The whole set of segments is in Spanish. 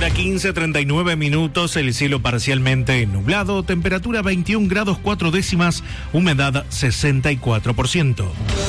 Hora 15:39 minutos, el cielo parcialmente nublado, temperatura 21 grados 4 décimas, humedad 64%.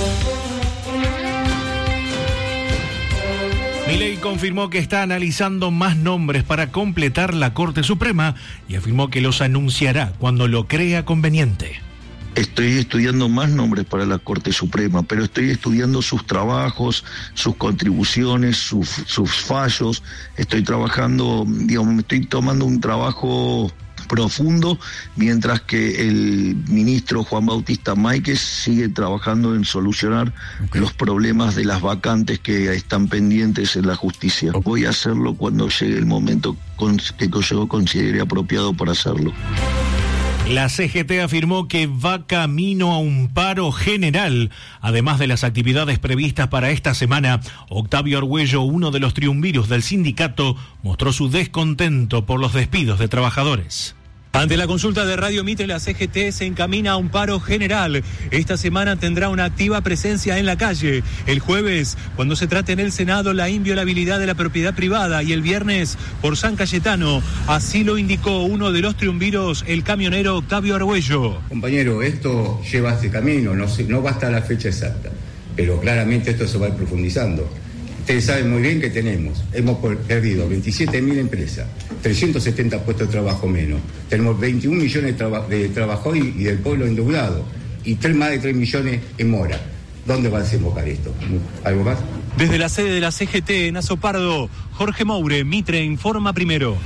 Milei confirmó que está analizando más nombres para completar la Corte Suprema y afirmó que los anunciará cuando lo crea conveniente. Estoy estudiando más nombres para la Corte Suprema, pero estoy estudiando sus trabajos, sus contribuciones, sus fallos. Estoy trabajando, me estoy tomando un trabajo profundo, mientras que el ministro Juan Bautista Máiquez sigue trabajando en solucionar los problemas de las vacantes que están pendientes en la justicia. Voy a hacerlo cuando llegue el momento que yo considere apropiado para hacerlo. La CGT afirmó que va camino a un paro general. Además de las actividades previstas para esta semana, Octavio Argüello, uno de los triunviros del sindicato, mostró su descontento por los despidos de trabajadores. Ante la consulta de Radio Mitre, la CGT se encamina a un paro general. Esta semana tendrá una activa presencia en la calle. El jueves, cuando se trate en el Senado la inviolabilidad de la propiedad privada, y el viernes por San Cayetano. Así lo indicó uno de los triunviros, el camionero Octavio Argüello. Compañero, esto lleva este camino, no basta la fecha exacta, pero claramente esto se va a ir profundizando. Ustedes saben muy bien que hemos perdido 27.000 empresas, 370 puestos de trabajo menos, tenemos 21 millones de trabajadores y del pueblo endeudado, y más de 3 millones en mora. ¿Dónde va a desembocar esto? ¿Algo más? Desde la sede de la CGT en Azopardo, Jorge Moure, Mitre Informa Primero.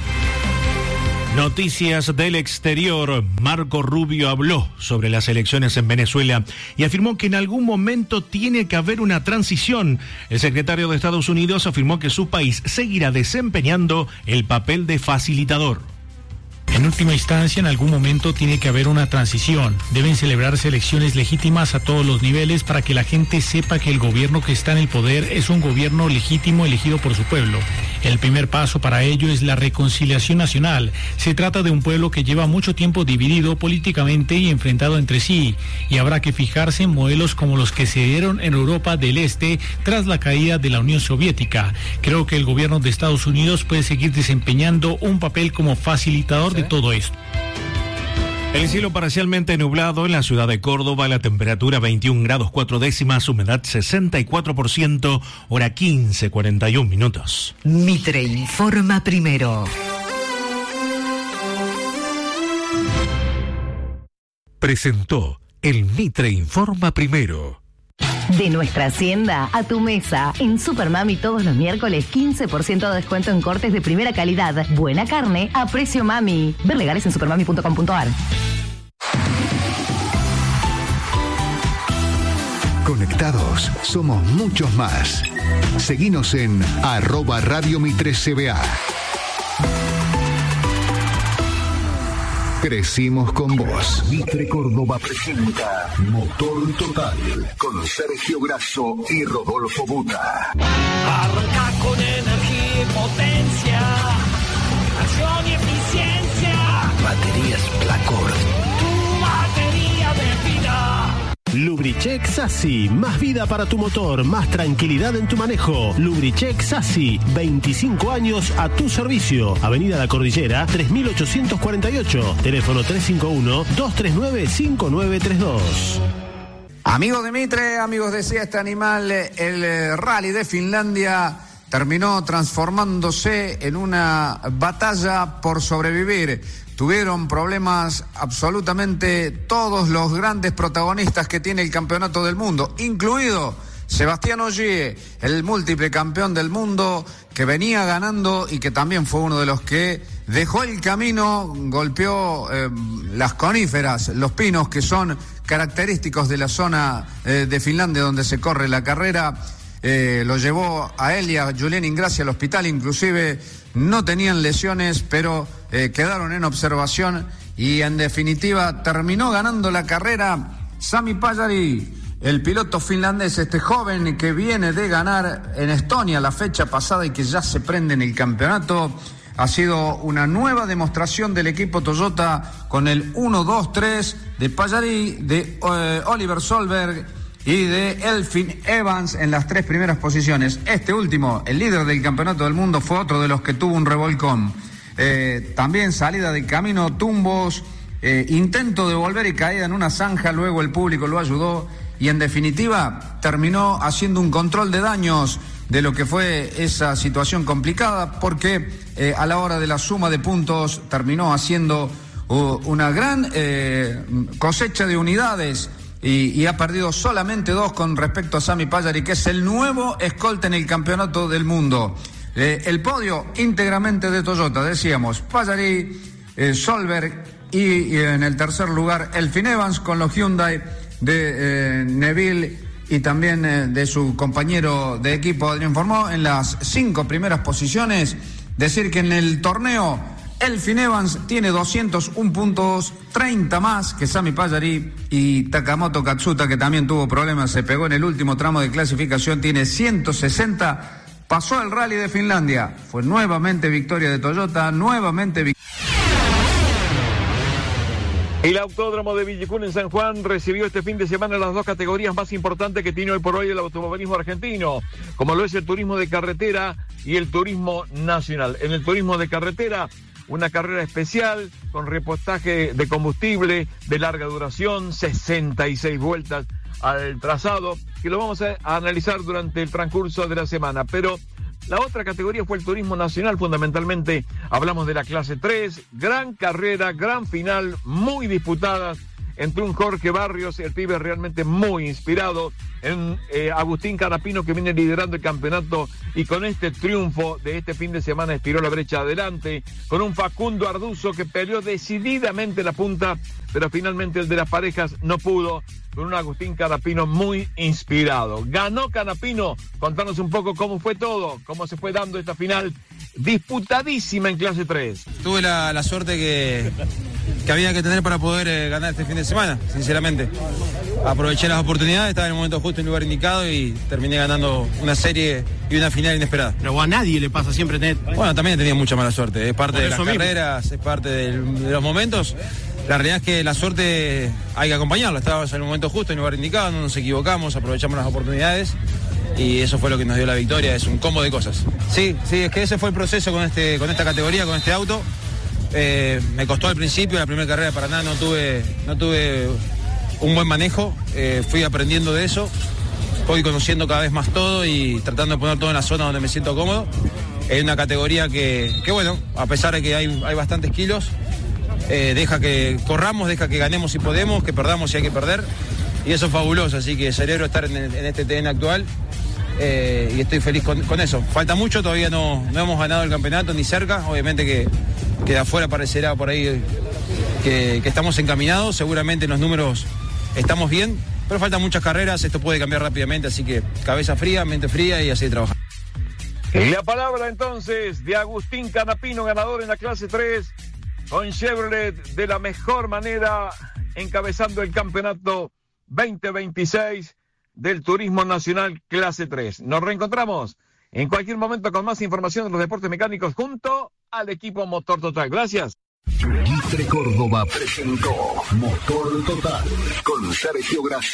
Noticias del exterior. Marco Rubio habló sobre las elecciones en Venezuela y afirmó que en algún momento tiene que haber una transición. El secretario de Estados Unidos afirmó que su país seguirá desempeñando el papel de facilitador. En última instancia, en algún momento tiene que haber una transición. Deben celebrarse elecciones legítimas a todos los niveles para que la gente sepa que el gobierno que está en el poder es un gobierno legítimo elegido por su pueblo. El primer paso para ello es la reconciliación nacional. Se trata de un pueblo que lleva mucho tiempo dividido políticamente y enfrentado entre sí, y habrá que fijarse en modelos como los que se dieron en Europa del Este tras la caída de la Unión Soviética. Creo que el gobierno de Estados Unidos puede seguir desempeñando un papel como facilitador de todo esto. El cielo parcialmente nublado en la ciudad de Córdoba, la temperatura 21 grados 4 décimas, humedad 64%, hora 15:41 minutos. Mitre Informa Primero. Presentó el Mitre Informa Primero. De nuestra hacienda a tu mesa. En Supermami todos los miércoles 15% de descuento en cortes de primera calidad. Buena carne a precio mami. Ver legales en supermami.com.ar. Conectados, somos muchos más. Seguinos en @RadioMitreCBA. Crecimos con vos. Mitre Córdoba presenta Motor Total con Sergio Grasso y Rodolfo Buta. Arranca con energía y potencia, acción y eficiencia. Baterías Placor. Tu batería de vida. Lubricheck Sassi, más vida para tu motor, más tranquilidad en tu manejo. Lubricheck Sassi, 25 años a tu servicio. Avenida La Cordillera, 3848. Teléfono 351-239-5932. Amigos de Mitre, amigos de Siesta Animal, el Rally de Finlandia terminó transformándose en una batalla por sobrevivir. Tuvieron problemas absolutamente todos los grandes protagonistas que tiene el campeonato del mundo, incluido Sebastián Ogier, el múltiple campeón del mundo que venía ganando y que también fue uno de los que dejó el camino, golpeó las coníferas, los pinos que son característicos de la zona de Finlandia donde se corre la carrera. Lo llevó a él y a Julián Ingrassia al hospital, inclusive no tenían lesiones, pero quedaron en observación y en definitiva terminó ganando la carrera Sami Pajari, el piloto finlandés, este joven que viene de ganar en Estonia la fecha pasada y que ya se prende en el campeonato. Ha sido una nueva demostración del equipo Toyota con el 1-2-3 de Pajari, de Oliver Solberg y de Elfyn Evans en las 3 primeras posiciones. Este último, el líder del campeonato del mundo, fue otro de los que tuvo un revolcón. También salida de camino, tumbos, intento de volver y caída en una zanja, luego el público lo ayudó y en definitiva terminó haciendo un control de daños de lo que fue esa situación complicada, porque a la hora de la suma de puntos terminó haciendo una gran cosecha de unidades y ha perdido solamente 2 con respecto a Sami Pajari, que es el nuevo escolta en el campeonato del mundo. El podio íntegramente de Toyota, decíamos, Pajari, Solberg y en el tercer lugar Elfyn Evans, con los Hyundai de Neville y también de su compañero de equipo Adrián Formó en las 5 primeras posiciones. Decir que en el torneo Elfyn Evans tiene 201 puntos, 30 más que Sami Pajari, y Takamoto Katsuta, que también tuvo problemas, se pegó en el último tramo de clasificación, tiene 160. Pasó el Rally de Finlandia, fue nuevamente victoria de Toyota, nuevamente victoria. El Autódromo de Villicún en San Juan recibió este fin de semana las 2 categorías más importantes que tiene hoy por hoy el automovilismo argentino, como lo es el turismo de carretera y el turismo nacional. En el turismo de carretera, una carrera especial con repostaje de combustible de larga duración, 66 vueltas al trazado, que lo vamos a analizar durante el transcurso de la semana. Pero la otra categoría fue el turismo nacional, fundamentalmente hablamos de la clase 3, gran carrera, gran final, muy disputada entre un Jorge Barrios, el pibe realmente muy inspirado, en Agustín Canapino, que viene liderando el campeonato y con este triunfo de este fin de semana estiró la brecha adelante, con un Facundo Arduzo que peleó decididamente la punta, pero finalmente el de las parejas no pudo, con un Agustín Canapino muy inspirado. Ganó Canapino. Contanos un poco cómo fue todo, cómo se fue dando esta final disputadísima en clase 3. Tuve la suerte que había que tener para poder ganar este fin de semana, sinceramente. Aproveché las oportunidades, estaba en el momento justo en el lugar indicado y terminé ganando una serie y una final inesperada. Pero a nadie le pasa siempre tener... Bueno, también he tenido mucha mala suerte, es parte de las carreras, es parte de los momentos. La realidad es que la suerte hay que acompañarla, estábamos en el momento justo en el lugar indicado, no nos equivocamos, aprovechamos las oportunidades y eso fue lo que nos dio la victoria, es un combo de cosas. Sí, es que ese fue el proceso con esta categoría, con este auto. Me costó al principio, la primera carrera de Paraná no tuve un buen manejo, fui aprendiendo de eso, voy conociendo cada vez más todo y tratando de poner todo en la zona donde me siento cómodo. Es una categoría que bueno, a pesar de que hay bastantes kilos, deja que corramos, deja que ganemos si podemos, que perdamos si hay que perder, y eso es fabuloso, así que celebro estar en este TN actual. Y estoy feliz con eso. Falta mucho, todavía no hemos ganado el campeonato ni cerca, obviamente que de afuera parecerá por ahí que estamos encaminados, seguramente en los números estamos bien, pero faltan muchas carreras, esto puede cambiar rápidamente, así que cabeza fría, mente fría y así trabajar. La palabra entonces de Agustín Canapino, ganador en la clase 3, con Chevrolet de la mejor manera, encabezando el campeonato 2026 del Turismo Nacional Clase 3. Nos reencontramos en cualquier momento con más información de los deportes mecánicos junto al equipo Motor Total. Gracias. Mitre Córdoba presentó Motor Total con Sergio Grasso.